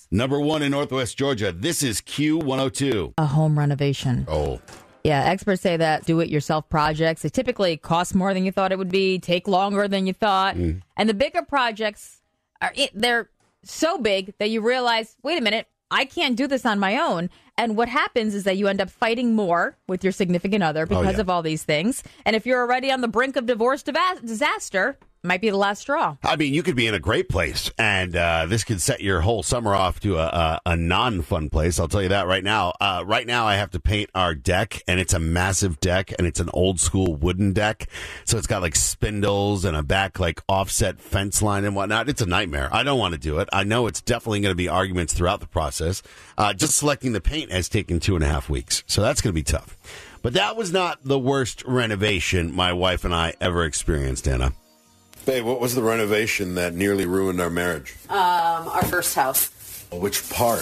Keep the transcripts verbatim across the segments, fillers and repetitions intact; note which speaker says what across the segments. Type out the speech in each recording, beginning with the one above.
Speaker 1: Number one in Northwest Georgia. This is Q one oh two.
Speaker 2: A home renovation.
Speaker 1: Oh.
Speaker 2: Yeah, experts say that do-it-yourself projects, they typically cost more than you thought it would be, take longer than you thought. Mm. And the bigger projects, are they're so big that you realize, wait a minute, I can't do this on my own. And what happens is that you end up fighting more with your significant other because oh, yeah. of all these things. And if you're already on the brink of divorce disaster, it might be the last straw.
Speaker 1: I mean, you could be in a great place, and uh, this could set your whole summer off to a, a, a non-fun place. I'll tell you that right now. Uh, right now, I have to paint our deck, and it's a massive deck, and it's an old-school wooden deck. So it's got, like, spindles and a back, like, offset fence line and whatnot. It's a nightmare. I don't want to do it. I know it's definitely going to be arguments throughout the process. Uh, just selecting the paint has taken two and a half weeks, so that's going to be tough. But that was not the worst renovation my wife and I ever experienced, Anna.
Speaker 3: Babe, what was the renovation that nearly ruined our marriage?
Speaker 4: Um, our first house.
Speaker 3: Which part?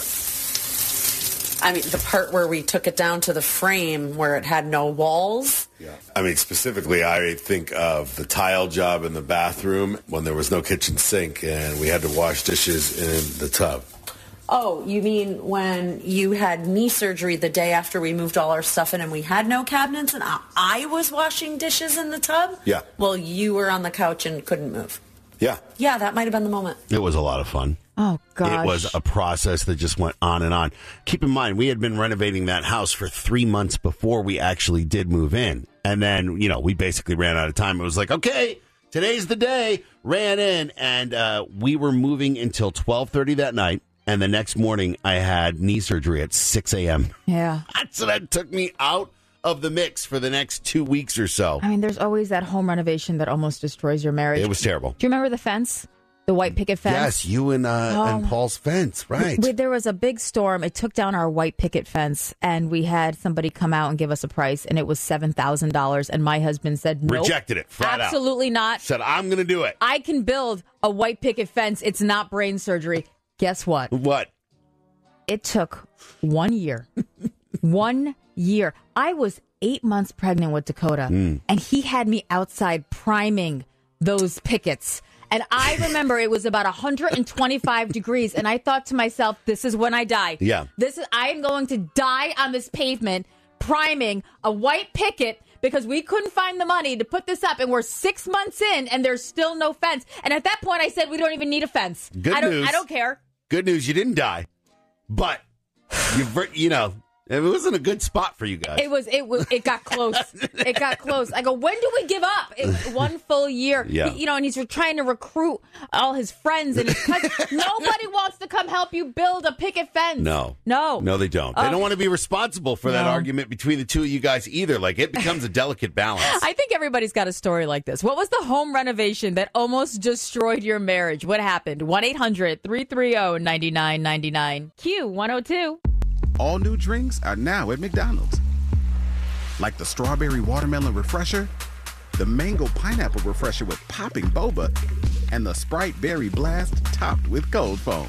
Speaker 4: I mean, the part where we took it down to the frame where it had no walls.
Speaker 3: Yeah. I mean, specifically, I think of the tile job in the bathroom when there was no kitchen sink and we had to wash dishes in the tub.
Speaker 4: Oh, you mean when you had knee surgery the day after we moved all our stuff in and we had no cabinets and I was washing dishes in the tub?
Speaker 3: Yeah.
Speaker 4: Well, you were on the couch and couldn't move.
Speaker 3: Yeah.
Speaker 4: Yeah, that might have been the moment.
Speaker 1: It was a lot of fun.
Speaker 2: Oh, gosh.
Speaker 1: It was a process that just went on and on. Keep in mind, we had been renovating that house for three months before we actually did move in. And then, you know, we basically ran out of time. It was like, okay, today's the day. Ran in, and uh, we were moving until twelve thirty that night. And the next morning, I had knee surgery at six a.m.
Speaker 2: Yeah.
Speaker 1: So that took me out of the mix for the next two weeks or so.
Speaker 2: I mean, there's always that home renovation that almost destroys your marriage.
Speaker 1: It was terrible.
Speaker 2: Do you remember the fence? The white picket fence?
Speaker 1: Yes, you and, uh, oh. and Paul's fence, right.
Speaker 2: We, there was a big storm. It took down our white picket fence, and we had somebody come out and give us a price, and it was seven thousand dollars. And my husband said, nope.
Speaker 1: Rejected it, flat out.
Speaker 2: Absolutely not.
Speaker 1: Said, I'm going to do it.
Speaker 2: I can build a white picket fence. It's not brain surgery. Guess what?
Speaker 1: What?
Speaker 2: It took one year. One year. I was eight months pregnant with Dakota, mm. and he had me outside priming those pickets. And I remember it was about one hundred twenty-five degrees, and I thought to myself, this is when I die.
Speaker 1: Yeah.
Speaker 2: This is I am going to die on this pavement priming a white picket because we couldn't find the money to put this up, and we're six months in, and there's still no fence. And at that point, I said, we don't even need a fence.
Speaker 1: Good
Speaker 2: I don't,
Speaker 1: news.
Speaker 2: I don't care.
Speaker 1: Good news, you didn't die. But, you you know, it wasn't a good spot for you guys.
Speaker 2: It was. It was. It got close. It got close. I go, when do we give up? It, one full year.
Speaker 1: Yeah.
Speaker 2: He, you know, and he's trying to recruit all his friends and his cousins. Nobody wants to come help you build a picket fence.
Speaker 1: No.
Speaker 2: No.
Speaker 1: No, they don't. They
Speaker 2: uh,
Speaker 1: don't want to be responsible for no. that argument between the two of you guys either. Like, it becomes a delicate balance.
Speaker 2: I think everybody's got a story like this. What was the home renovation that almost destroyed your marriage? What happened? one eight hundred three three zero nine nine nine nine. Q one oh two.
Speaker 5: All new drinks are now at McDonald's. Like the strawberry watermelon refresher, the mango pineapple refresher with popping boba, and the Sprite berry blast topped with cold foam.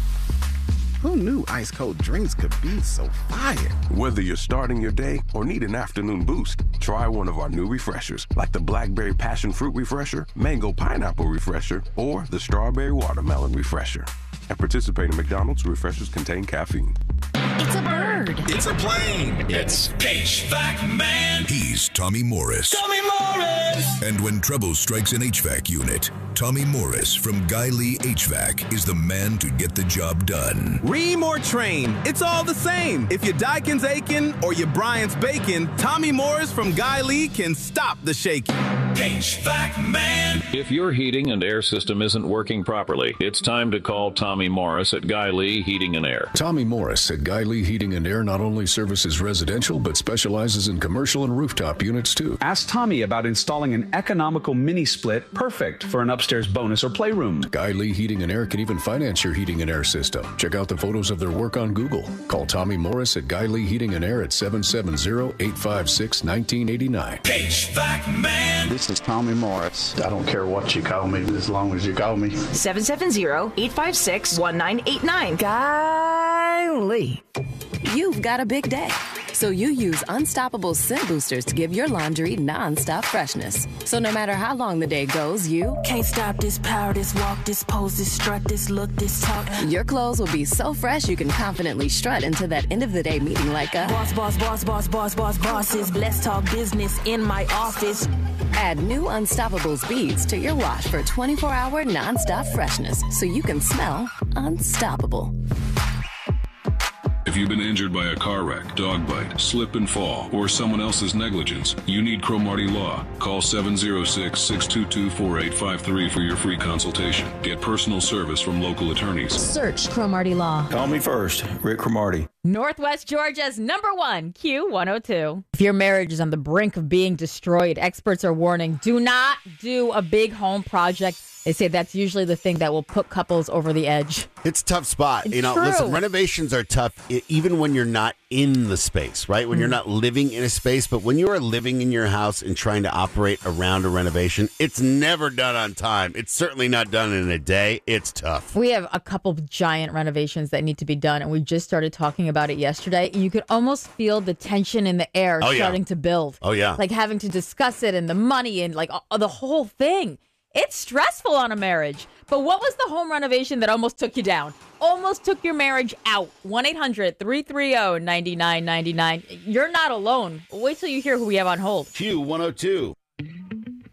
Speaker 5: Who knew ice cold drinks could be so fire?
Speaker 6: Whether you're starting your day or need an afternoon boost, try one of our new refreshers, like the blackberry passion fruit refresher, mango pineapple refresher, or the strawberry watermelon refresher. At participating McDonald's, refreshers contain caffeine.
Speaker 7: It's a bird.
Speaker 8: It's a plane. It's H V A C Man.
Speaker 9: He's Tommy Morris.
Speaker 8: Tommy Morris!
Speaker 9: And when trouble strikes an H V A C unit, Tommy Morris from Guy Lee H V A C is the man to get the job done.
Speaker 10: Ream or train, it's all the same. If your Daikin's aching or your Bryant's baking, Tommy Morris from Guy Lee can stop the shaking.
Speaker 8: H V A C Man.
Speaker 11: If your heating and air system isn't working properly, it's time to call Tommy Morris at Guy Lee Heating and Air.
Speaker 9: Tommy Morris at Guy Lee Heating and Air not only services residential, but specializes in commercial and rooftop units, too.
Speaker 12: Ask Tommy about installing an economical mini-split perfect for an upstairs bonus or playroom.
Speaker 9: Guy Lee Heating and Air can even finance your heating and air system. Check out the photos of their work on Google. Call Tommy Morris at Guy Lee Heating and Air at seven seven zero, eight five six, one nine eight nine.
Speaker 8: H V A C Man.
Speaker 13: This is Tommy Morris. I don't care what you call me, as long as you call me.
Speaker 7: seven seven zero, eight five six, one nine eight nine. Guy Lee. You've got a big day,
Speaker 14: So you use Unstoppable scent boosters to give your laundry non-stop freshness. So no matter how long the day goes, you
Speaker 15: can't stop this power, this walk, this pose, this strut, this look, this talk.
Speaker 14: Your clothes will be so fresh you can confidently strut into that end of the day meeting like a
Speaker 15: boss, boss, boss, boss, boss, boss, bosses. Let's talk business in my office.
Speaker 14: Add new Unstoppables beads to your wash for twenty-four hour non-stop freshness so you can smell unstoppable.
Speaker 6: If you've been injured by a car wreck, dog bite, slip and fall, or someone else's negligence, you need Cromartie Law. Call seven oh six, six two two, four eight five three for your free consultation. Get personal service from local attorneys.
Speaker 2: Search Cromartie Law.
Speaker 16: Call me first, Rick Cromartie.
Speaker 2: Northwest Georgia's number one, Q one oh two. If your marriage is on the brink of being destroyed, experts are warning, do not do a big home project. They say that's usually the thing that will put couples over the edge.
Speaker 1: It's a tough spot.
Speaker 2: It's
Speaker 1: you know,
Speaker 2: true.
Speaker 1: Listen, renovations are tough e- even when you're not in the space, right? When mm. you're not living in a space, but when you are living in your house and trying to operate around a renovation, it's never done on time. It's certainly not done in a day. It's tough.
Speaker 2: We have a couple giant renovations that need to be done, and we just started talking about it yesterday, and you could almost feel the tension in the air
Speaker 1: oh,
Speaker 2: starting
Speaker 1: yeah.
Speaker 2: to build.
Speaker 1: Oh, yeah.
Speaker 2: Like having to discuss it and the money and like uh, the whole thing. It's stressful on a marriage. But what was the home renovation that almost took you down? Almost took your marriage out. one eight hundred, three three zero, nine nine nine nine. You're not alone. Wait till you hear who we have on hold.
Speaker 1: Q one oh two.